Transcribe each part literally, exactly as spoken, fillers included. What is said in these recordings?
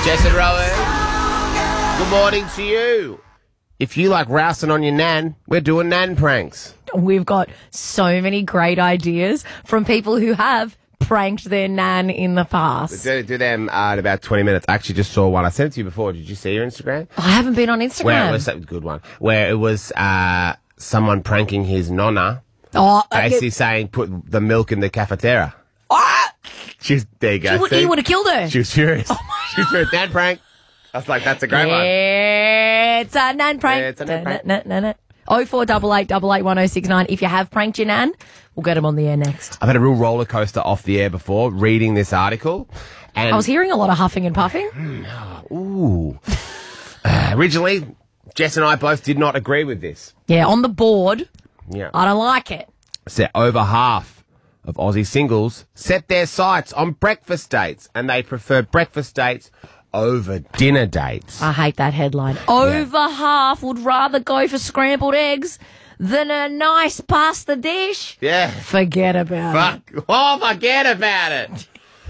Jess and Rowan, good morning to you. If you like rousing on your nan, we're doing nan pranks. We've got so many great ideas from people who have pranked their nan in the past. Do, do them uh, in about twenty minutes. I actually just saw one. I sent it to you before. Did you see your Instagram? I haven't been on Instagram. Where it was a good one. Where it was uh, someone pranking his nonna. Oh, basically saying put the milk in the cafeteria. Oh! She's, there you go. She would, he would have killed her. She was furious. Oh she was furious. Nan prank. I was like, that's a great one. It's a nan prank. Yeah, it's a nan prank. Na, na, na, na. oh four eight eight, eight eight, one oh six nine. If you have pranked your nan, we'll get him on the air next. I've had a real roller coaster off the air before reading this article. And I was hearing a lot of huffing and puffing. Ooh. uh, originally, Jess and I both did not agree with this. Yeah, on the board, Yeah. I don't like it. Set over half of Aussie singles set their sights on breakfast dates, and they prefer breakfast dates over dinner dates. I hate that headline. Over half would rather go for scrambled eggs than a nice pasta dish. Yeah. Forget about it. Fuck. Oh, forget about it.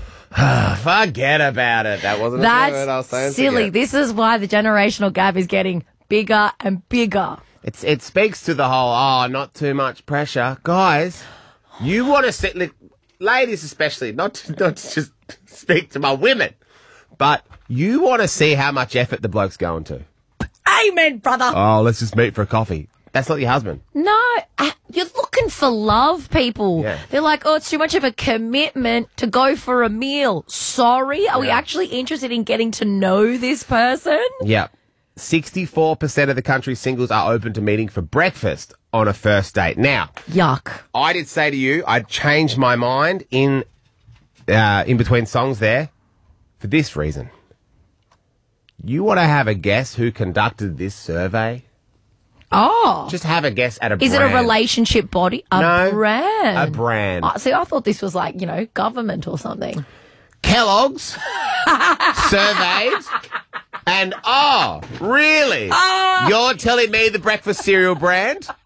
Forget about it. That wasn't That's a word I was saying. silly. Forget. This is why the generational gap is getting bigger and bigger. It's, it speaks to the whole, oh, not too much pressure. Guys, you want to sit, li- ladies especially, not to, not to just speak to my women, but you want to see how much effort the bloke's going to. Amen, brother. Oh, let's just meet for a coffee. That's not your husband. No, uh, you're looking for love, people. Yeah. They're like, oh, it's too much of a commitment to go for a meal. Sorry, are we Yeah. actually interested in getting to know this person? Yeah. sixty-four percent of the country's singles are open to meeting for breakfast on a first date. Now, Yuck. I did say to you, I'd changed my mind in uh, in between songs there for this reason. You want to have a guess who conducted this survey? Oh. Just have a guess at a Is brand. it a relationship body? A No, brand. a brand. Oh, see, I thought this was like, you know, government or something. Kellogg's surveyed. And, oh, really? Oh. You're telling me the breakfast cereal brand